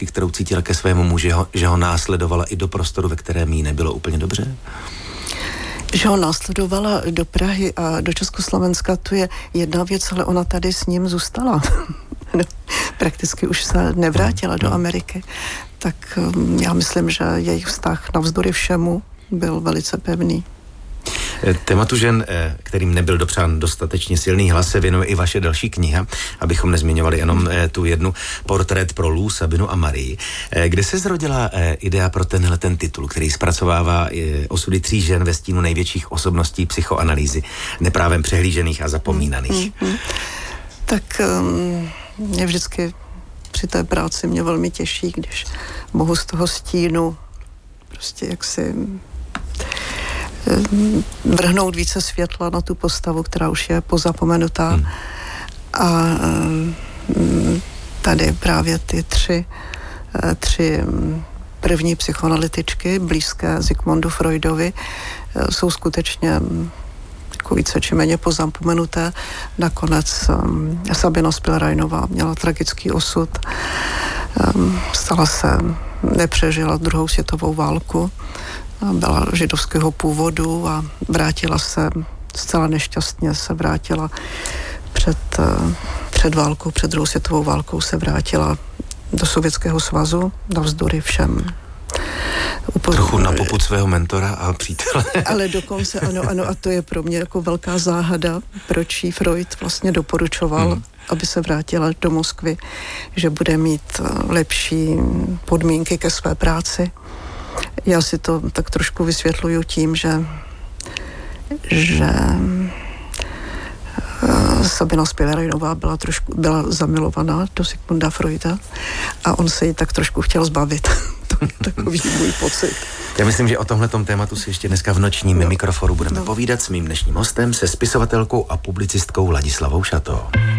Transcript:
lásky, kterou cítila ke svému muži, že ho následovala i do prostoru, ve kterém jí nebylo úplně dobře? Že ho následovala do Prahy a do Československa, to je jedna věc, ale ona tady s ním zůstala. Prakticky už se nevrátila do Ameriky. Tak já myslím, že jejich vztah navzdory všemu byl velice pevný. Tématu žen, kterým nebyl dopřán dostatečně silný hlas, se věnuje i vaše další kniha, abychom nezmiňovali jenom tu jednu, Portrét pro Lou, Sabinu a Marii. Kde se zrodila idea pro ten titul, který zpracovává osudy 3 žen ve stínu největších osobností psychoanalýzy, neprávem přehlížených a zapomínaných? Tak mě vždycky při té práci mě velmi těší, když mohu z toho stínu prostě jaksi vrhnout více světla na tu postavu, která už je pozapomenutá. A tady právě ty tři první psychoanalytičky, blízké Sigmundu Freudovi, jsou skutečně jako více či méně pozapomenuté. Nakonec Sabina Spielreinová měla tragický osud. Nepřežila druhou světovou válku. Byla židovského původu a vrátila se, zcela nešťastně se vrátila před válkou, před druhou světovou válkou se vrátila do Sovětského svazu, navzdory všem. Trochu na popud svého mentora a přítele. Ale dokonce, ano, a to je pro mě jako velká záhada, proč jí Freud vlastně doporučoval, aby se vrátila do Moskvy, že bude mít lepší podmínky ke své práci. Já si to tak trošku vysvětluju tím, že Sabina Spielreinová byla zamilovaná do Sigmunda Freuda a on se jí tak trošku chtěl zbavit. To je takový můj pocit. Já myslím, že o tomhletom tématu si ještě dneska v nočním mikroforu budeme povídat s mým dnešním hostem, se spisovatelkou a publicistkou Ladislavou Šató.